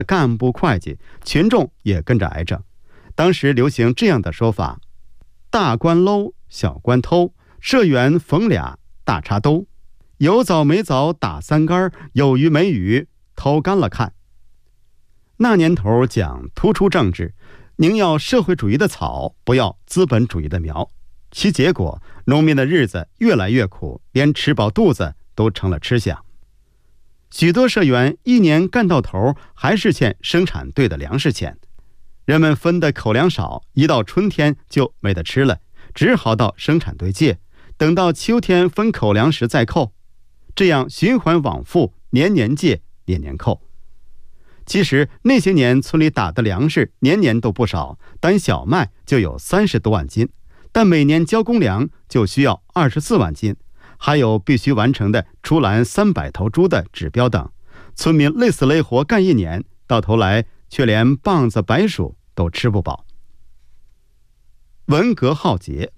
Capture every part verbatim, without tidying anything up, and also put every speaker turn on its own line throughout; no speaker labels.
干部会计，群众也跟着挨整。当时流行这样的说法：大官搂，小官偷，社员缝俩大插兜，有枣没枣打三竿，有鱼没鱼偷干了看。那年头讲突出政治，宁要社会主义的草，不要资本主义的苗，其结果农民的日子越来越苦，连吃饱肚子都成了吃相。许多社员一年干到头还是欠生产队的粮食钱，人们分的口粮少，一到春天就没得吃了，只好到生产队借，等到秋天分口粮时再扣，这样循环往复，年年借，年年扣。其实那些年村里打的粮食年年都不少，单小麦就有三十多万斤，但每年交公粮就需要二十四万斤，还有必须完成的出栏三百头猪的指标等，村民累死累活干一年，到头来却连棒子白薯都吃不饱。文革浩劫。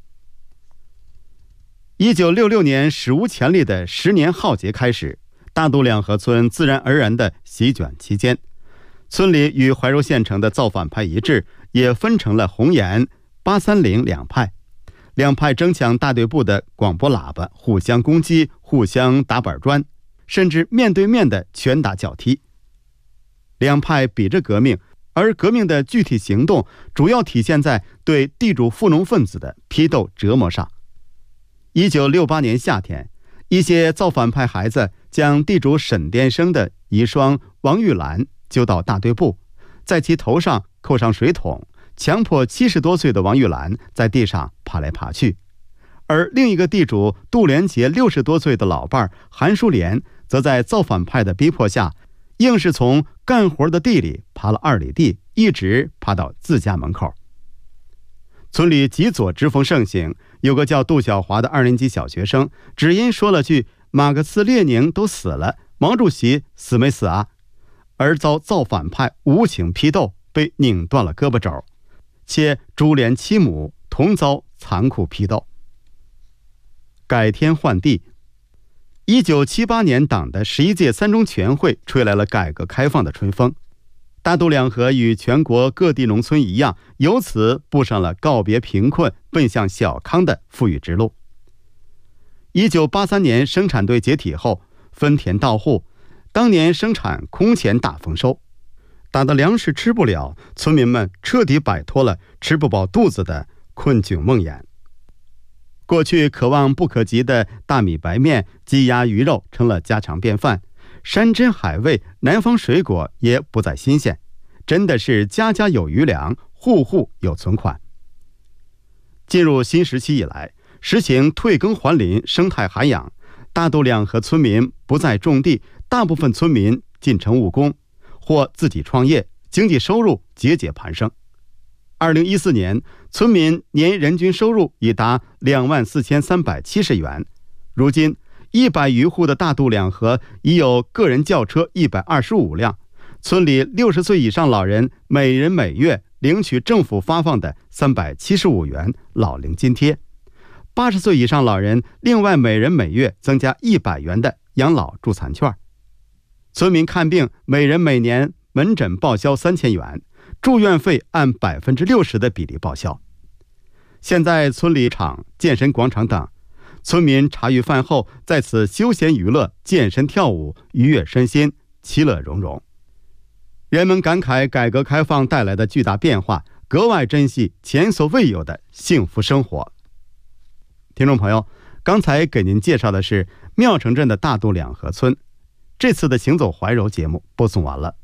一九六六年史无前例的十年浩劫开始，大渡两河村自然而然的席卷其间。村里与怀柔县城的造反派一致，也分成了红岩、八三零两派。两派争抢大队部的广播喇叭，互相攻击，互相打板砖，甚至面对面的拳打脚踢。两派比着革命，而革命的具体行动主要体现在对地主富农分子的批斗折磨上。一九六八年夏天，一些造反派孩子将地主沈殿生的遗孀王玉兰揪到大队部，在其头上扣上水桶，强迫七十多岁的王玉兰在地上爬来爬去。而另一个地主杜连杰六十多岁的老伴韩淑莲，则在造反派的逼迫下，硬是从干活的地里爬了二里地，一直爬到自家门口。村里极左之风盛行，有个叫杜小华的二年级小学生，只因说了句马克思列宁都死了，毛主席死没死啊，而遭造反派无情批斗，被拧断了胳膊肘，且株连其母，同遭残酷批斗。改天换地。一九七八年党的十一届三中全会吹来了改革开放的春风，大渡两河与全国各地农村一样，由此步上了告别贫困，奔向小康的富裕之路。一九八三年生产队解体后，分田到户，当年生产空前大丰收，打的粮食吃不了，村民们彻底摆脱了吃不饱肚子的困窘梦魇。过去可望不可及的大米白面、鸡鸭鱼肉成了家常便饭，山珍海味、南方水果也不再新鲜，真的是家家有余粮，户户有存款。进入新时期以来，实行退耕还林、生态涵养，大渡两河村民不再种地，大部分村民进城务工或自己创业，经济收入节节攀升。二零一四年，村民年人均收入已达两万四千三百七十元。如今，一百余户的大渡两河已有个人轿车一百二十五辆。村里六十岁以上老人每人每月领取政府发放的三百七十五元老龄津贴，八十岁以上老人另外每人每月增加一百元的养老助残券。村民看病每人每年门诊报销三千元，住院费按百分之六十的比例报销。现在村里场、健身广场等，村民茶余饭后在此休闲娱乐、健身跳舞，愉悦身心，其乐融融。人们感慨改革开放带来的巨大变化，格外珍惜前所未有的幸福生活。听众朋友，刚才给您介绍的是庙城镇的大渡两河村。这次的行走怀柔节目播送完了。